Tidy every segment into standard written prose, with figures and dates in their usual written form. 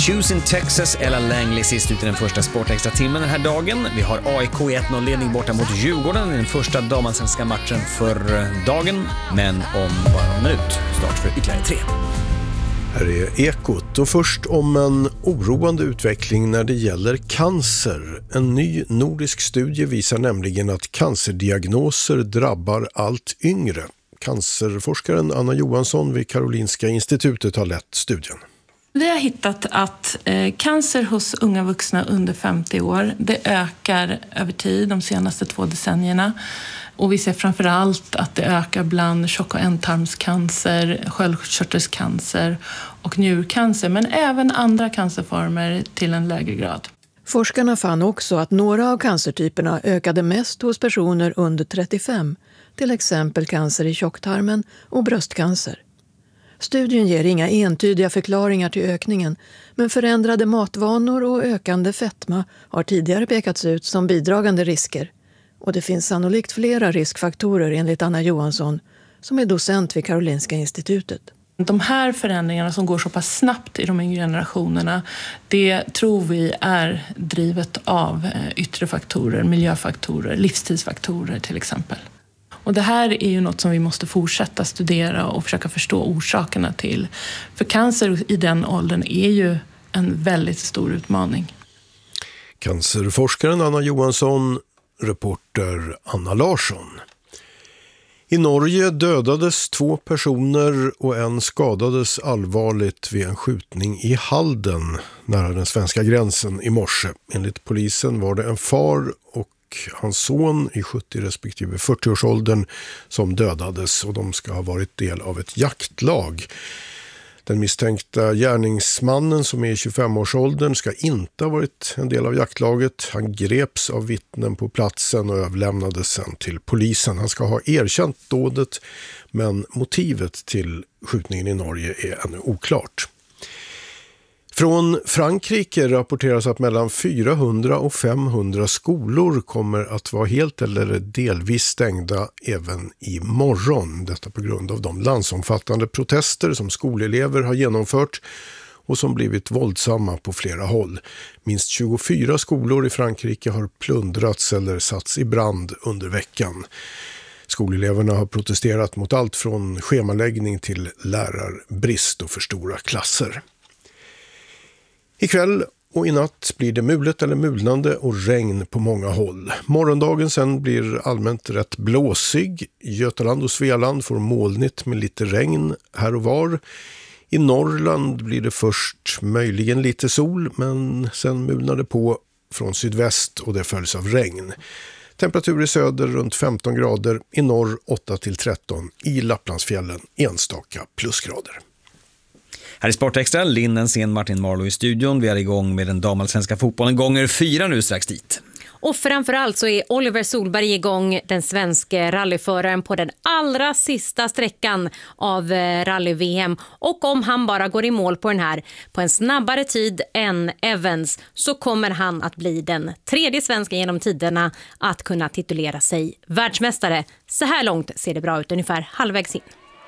Choosing Texas, Ella Langley sist ut i den första sportextra timmen den här dagen. Vi har AIK i 1-0-ledning borta mot Djurgården i den första damallsvenska matchen för dagen. Men om bara någon minut, start för ytterligare 3. Här är Ekot och först om en oroande utveckling när det gäller cancer. En ny nordisk studie visar nämligen att cancerdiagnoser drabbar allt yngre. Cancerforskaren Anna Johansson vid Karolinska institutet har lett studien. Vi har hittat att cancer hos unga vuxna under 50 år, det ökar över tid de senaste 2 decennierna. Och vi ser framförallt att det ökar bland tjock- och ändtarmscancer, sköldkörtelcancer och njurcancer, men även andra cancerformer till en lägre grad. Forskarna fann också att några av cancertyperna ökade mest hos personer under 35, till exempel cancer i tjocktarmen och bröstcancer. Studien ger inga entydiga förklaringar till ökningen, men förändrade matvanor och ökande fetma har tidigare pekats ut som bidragande risker. Och det finns sannolikt flera riskfaktorer enligt Anna Johansson, som är docent vid Karolinska institutet. De här förändringarna som går så pass snabbt i de yngre generationerna, det tror vi är drivet av yttre faktorer, miljöfaktorer, livstidsfaktorer till exempel. Och det här är ju något som vi måste fortsätta studera och försöka förstå orsakerna till. För cancer i den åldern är ju en väldigt stor utmaning. Cancerforskaren Anna Johansson, reporter Anna Larsson. I Norge dödades 2 personer och en skadades allvarligt vid en skjutning i Halden nära den svenska gränsen i morse. Enligt polisen var det en far och hans son i 70 respektive 40-årsåldern som dödades, och de ska ha varit del av ett jaktlag. Den misstänkta gärningsmannen som är i 25-årsåldern ska inte ha varit en del av jaktlaget. Han greps av vittnen på platsen och överlämnades sen till polisen. Han ska ha erkänt dådet, men motivet till skjutningen i Norge är ännu oklart. Från Frankrike rapporteras att mellan 400 och 500 skolor kommer att vara helt eller delvis stängda även i morgon. Detta på grund av de landsomfattande protester som skolelever har genomfört och som blivit våldsamma på flera håll. Minst 24 skolor i Frankrike har plundrats eller satts i brand under veckan. Skoleleverna har protesterat mot allt från schemaläggning till lärarbrist och för stora klasser. Ikväll och i natt blir det mulet eller mulnande och regn på många håll. Morgondagen sen blir allmänt rätt blåsig. Götaland och Svealand får molnigt med lite regn här och var. I Norrland blir det först möjligen lite sol, men sen mulnar det på från sydväst och det följs av regn. Temperatur i söder runt 15 grader, i norr 8-13, i Lapplandsfjällen enstaka plusgrader. Här i Sportextra, Linnen sen Martin Marlow i studion. Vi är igång med den damallsvenska fotbollen gånger 4 nu strax dit. Och framförallt så är Oliver Solberg igång, den svenska rallyföraren, på den allra sista sträckan av rally-VM. Och om han bara går i mål på den här på en snabbare tid än Evans, så kommer han att bli den 3:e svensken genom tiderna att kunna titulera sig världsmästare. Så här långt ser det bra ut, ungefär halvvägs in.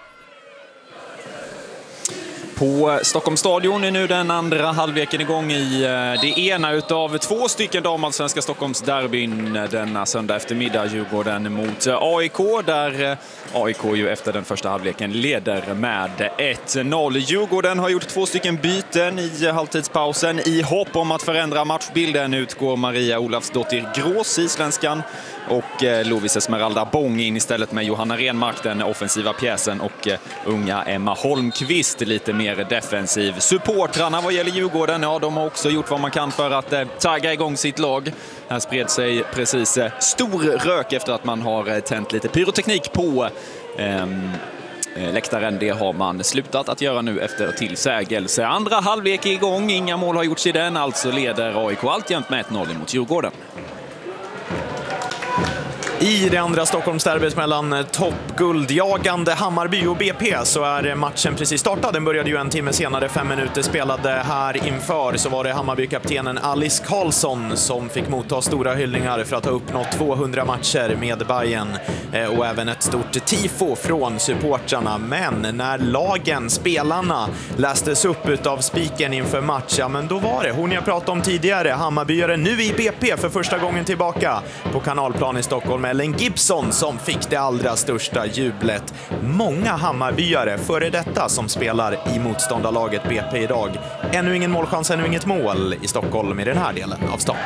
På Stockholms stadion är nu den andra halvleken igång i det ena utav 2 stycken damallsvenska Stockholms derbyn denna söndag eftermiddag. Djurgården mot AIK, där AIK ju efter den första halvleken leder med 1-0. Djurgården har gjort 2 stycken byten i halvtidspausen. I hopp om att förändra matchbilden utgår Maria Olafsdottir Grås i svenskan och Lovis Esmeralda Bång in istället med Johanna Renmark, den offensiva pjäsen, och unga Emma Holmqvist lite mer defensiv. Supportrarna vad gäller Djurgården, ja, de har också gjort vad man kan för att tagga igång sitt lag. Här spred sig precis stor rök efter att man har tänt lite pyroteknik på läktaren. Det har man slutat att göra nu efter tillsägelse. Andra halvlek är igång, inga mål har gjorts i den, alltså leder AIK alltjämt med 1-0 mot Djurgården. I I det andra Stockholmsderbyt mellan toppguldjagande Hammarby och BP så är matchen precis startad. Den började ju en timme senare, 5 minuter spelade här inför. Så var det Hammarby-kaptenen Alice Karlsson som fick motta stora hyllningar för att ha uppnått 200 matcher med Bayern och även ett stort tifo från supportrarna. Men när lagen, spelarna, lästes upp utav spiken inför match, ja men då var det hon jag pratade om tidigare, Hammarbyare nu i BP för första gången tillbaka på Kanalplan i Stockholm, Ellen Gibson, som fick det allra största jublet. Många Hammarbyare före detta som spelar i motståndarlaget BP idag. Ännu ingen målchans, ännu inget mål i Stockholm i den här delen av stan.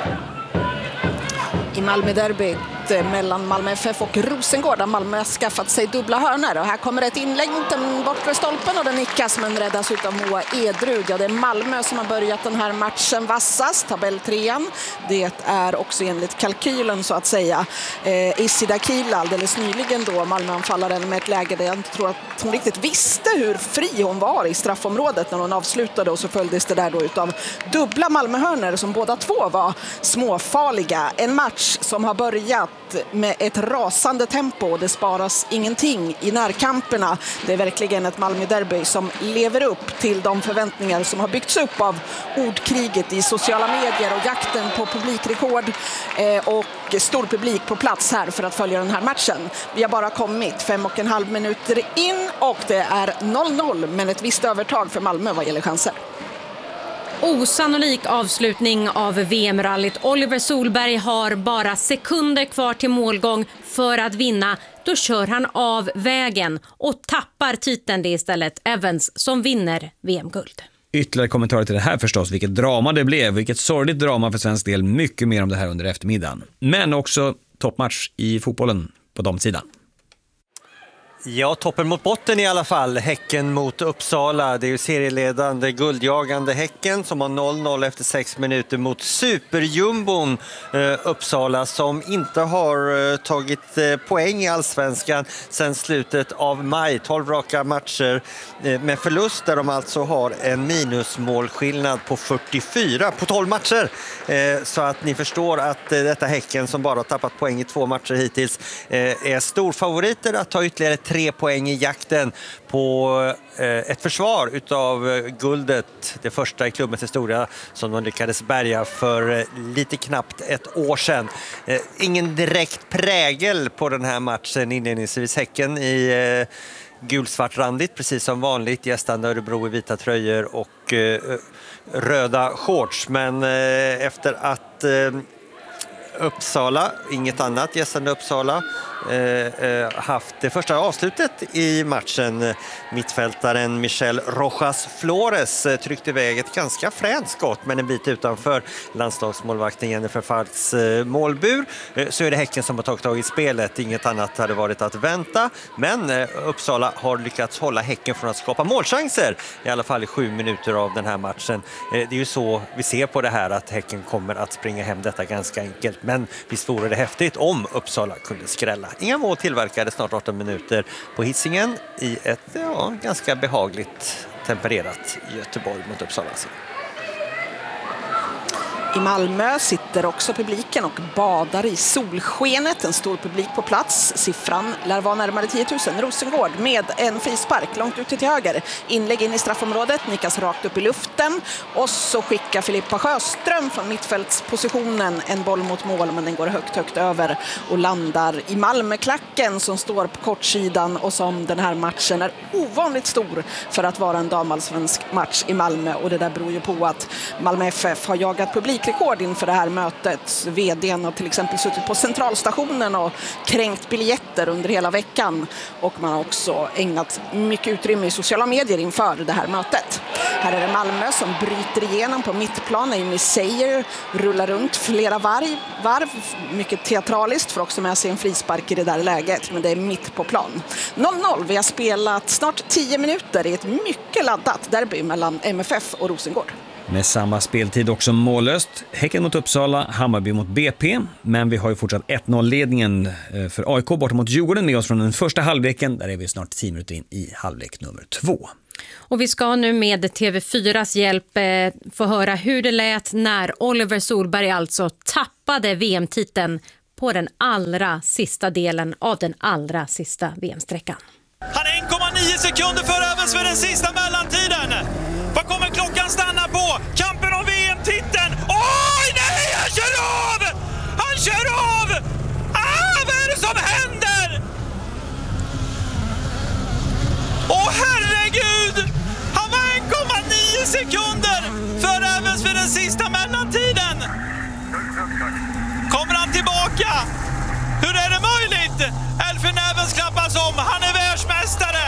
I Malmö-derbyt mellan Malmö FF och Rosengård har Malmö skaffat sig dubbla hörnor. Och här kommer ett inlägg mot den bortre stolpen och den nickas men räddas utav Moa Edrud. Ja, det är Malmö som har börjat den här matchen vassast, tabelltrean. Det är också enligt kalkylen så att säga. Isida Kila alldeles nyligen då, Malmöanfallaren, med ett läge där jag inte tror att hon riktigt visste hur fri hon var i straffområdet när hon avslutade, och så följdes det där då utav dubbla Malmöhörnor som båda två var småfarliga. En match som har börjat med ett rasande tempo och det sparas ingenting i närkamperna. Det är verkligen ett Malmö-derby som lever upp till de förväntningar som har byggts upp av ordkriget i sociala medier och jakten på publikrekord och stor publik på plats här för att följa den här matchen. Vi har bara kommit 5,5 minuter in och det är 0-0, men ett visst övertag för Malmö vad gäller chanser. Osannolik avslutning av VM-rallyt. Oliver Solberg har bara sekunder kvar till målgång för att vinna. Då kör han av vägen och tappar titeln. Det istället Evans som vinner VM-guld. Ytterligare kommentarer till det här förstås. Vilket drama det blev. Vilket sorgligt drama för svensk del. Mycket mer om det här under eftermiddagen. Men också toppmatch i fotbollen på damsidan. Ja, toppen mot botten i alla fall. Häcken mot Uppsala. Det är ju serieledande guldjagande Häcken som har 0-0 efter 6 minuter mot superjumbon Uppsala som inte har tagit poäng i allsvenskan sedan slutet av maj. 12 raka matcher med förlust där de alltså har en minusmålskillnad på 44 på 12 matcher. Så att ni förstår att detta Häcken som bara har tappat poäng i 2 matcher hittills är storfavoriter att ta ytterligare 3 poäng i jakten på ett försvar utav guldet, det första i klubbens historia som de lyckades bärga för lite knappt ett år sedan. Ingen direkt prägel på den här matchen inledningsvis. Häcken i gulsvartrandigt precis som vanligt, gästande Örebro i vita tröjor och röda shorts, men efter att Uppsala, inget annat gästande Uppsala, haft det första avslutet i matchen. Mittfältaren Michel Rojas Flores tryckte iväg ett ganska fränt skott men en bit utanför landslagsmålvakten Jennifer Falks målbur. Så är det Häcken som har tagit tag i spelet. Inget annat hade varit att vänta, men Uppsala har lyckats hålla Häcken från att skapa målchanser i alla fall i 7 minuter av den här matchen. Det är ju så vi ser på det här, att Häcken kommer att springa hem detta ganska enkelt, men visst vore det häftigt om Uppsala kunde skrälla. Inga mål tillverkade snart 18 minuter på Hisingen i ett ganska behagligt tempererat Göteborg mot Uppsala. I Malmö sitter också publiken och badar i solskenet. En stor publik på plats. Siffran lär vara närmare 10 000. Rosengård med en frispark långt ute till höger. Inlägg in i straffområdet. Nickas rakt upp i luften. Och så skickar Filippa Sjöström från mittfältspositionen en boll mot mål, men den går högt över och landar i Malmöklacken som står på kortsidan och som den här matchen är ovanligt stor för att vara en damallsvensk match i Malmö. Och det där beror ju på att Malmö FF har jagat publikrekord inför det här mötet. VD:n har till exempel suttit på centralstationen och kränkt biljetter under hela veckan, och man har också ägnat mycket utrymme i sociala medier inför det här mötet. Här är det Malmö som bryter igenom på mittplan. Amy Seijer rullar runt flera varv, mycket teatraliskt, för också med sig en frispark i det där läget, men det är mitt på plan. 0-0, vi har spelat snart 10 minuter i ett mycket laddat derby mellan MFF och Rosengård. Med samma speltid också mållöst. Häcken mot Uppsala, Hammarby mot BP. Men vi har ju fortsatt 1-0-ledningen för AIK borta mot Djurgården med oss från den första halvleken. Där är vi snart 10 minuter in i halvlek nummer 2. Och vi ska nu med TV4s hjälp få höra hur det lät när Oliver Solberg alltså tappade VM-titeln på den allra sista delen av den allra sista VM-sträckan. Han är 1,9 sekunder före Evans för den sista mellantiden. Vad kommer klockan stanna på? Kampen om VM-titeln. Oj, nej, han kör av! Han kör av! Vad är det som händer? Åh, herregud! Han var 1,9 sekunder före Evans för den sista mellantiden. Kommer han tillbaka? Hur är det möjligt? Elfyn Evans klappas om. Han är världsmästare.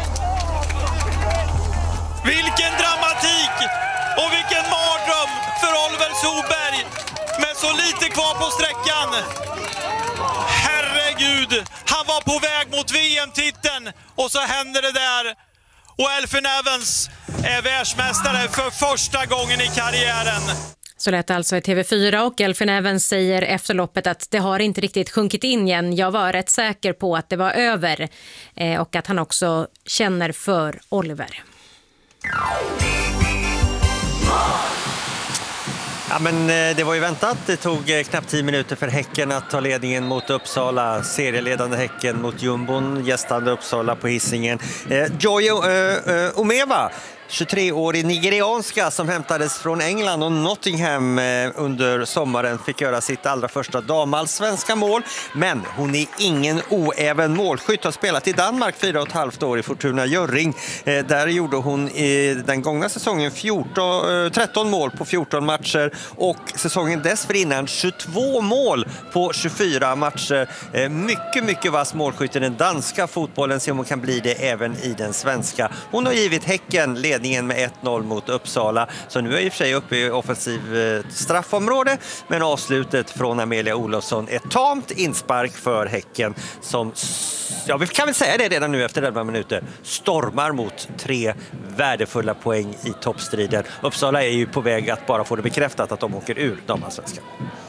Vilken dramatik och vilken mardröm för Oliver Solberg med så lite kvar på sträckan. Herregud, han var på väg mot VM-titeln och så händer det där. Och Elfyn Evans är världsmästare för första gången i karriären. Så lät alltså i TV4 och Elfyn Evans säger efter loppet att det har inte riktigt sjunkit in igen. Jag var rätt säker på att det var över och att han också känner för Oliver. Ja, men det var ju väntat. Det tog knappt 10 minuter för Häcken att ta ledningen mot Uppsala. Serieledande Häcken mot Jumbon, gästande Uppsala på Hisingen. Joy Omeva, 23-årig nigerianska som hämtades från England och Nottingham under sommaren, fick göra sitt allra första damallsvenska mål. Men hon är ingen oäven målskytt, har spelat i Danmark 4,5 år i Fortuna Hjörring. Där gjorde hon i den gångna säsongen 13 mål på 14 matcher och säsongen dessförinnan 22 mål på 24 matcher. Mycket vass målskytt i den danska fotbollen, så hon kan bli det även i den svenska. Hon har givit Häcken ledningen med 1-0 mot Uppsala, så nu är i och för sig uppe i offensiv straffområde, men avslutet från Amelia Olofsson är tamt inspark för Häcken som, ja, vi kan väl säga det redan nu efter 11 minuter, stormar mot 3 värdefulla poäng i toppstriden. Uppsala är ju på väg att bara få det bekräftat att de åker ur damallsvenskan.